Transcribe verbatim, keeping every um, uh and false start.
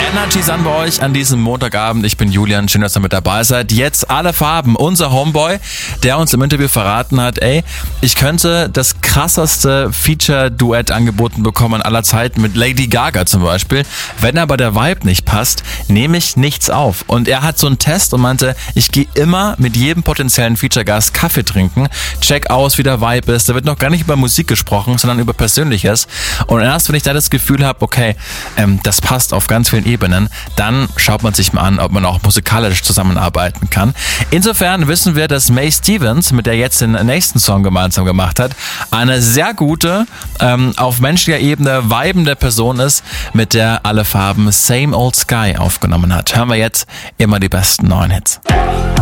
Energies an bei euch an diesem Montagabend. Ich bin Julian, schön, dass ihr mit dabei seid. Jetzt alle Farben. Unser Homeboy, der uns im Interview verraten hat, ey, ich könnte das krasseste Feature-Duett angeboten bekommen aller Zeiten mit Lady Gaga zum Beispiel. Wenn aber der Vibe nicht passt, nehme ich nichts auf. Und er hat so einen Test und meinte, ich gehe immer mit jedem potenziellen Feature-Gast Kaffee trinken, check aus, wie der Vibe ist. Da wird noch gar nicht über Musik gesprochen, sondern über Persönliches. Und erst wenn ich da das Gefühl habe, okay, ähm, das passt auf ganz vielen Ebenen, dann schaut man sich mal an, ob man auch musikalisch zusammenarbeiten kann. Insofern wissen wir, dass Mae Stevens, mit der jetzt den nächsten Song gemeinsam gemacht hat, eine sehr gute, ähm, auf menschlicher Ebene vibende Person ist, mit der Alle Farben Same Old Sky aufgenommen hat. Hören wir jetzt immer die besten neuen Hits.